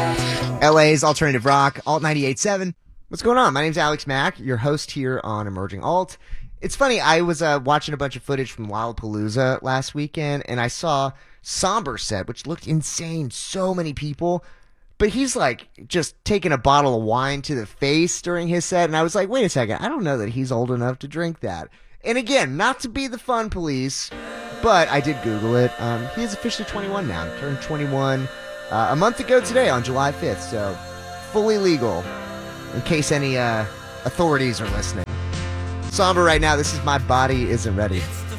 LA's alternative rock, Alt 98.7. What's going on? My name's Alex Mack, your host here on Emerging Alt. It's funny, I was watching a bunch of footage from Lollapalooza last weekend, and I saw Somber set, which looked insane. So many people. But he's like just taking a bottle of wine to the face during his set, and I was like, wait a second, I don't know that he's old enough to drink that. And again, not to be the fun police, but I did Google it. He is officially 21 now. Turned 21 a month ago today on July 5th, so fully legal in case any authorities are listening. Somber right now, this is My Body Isn't Ready.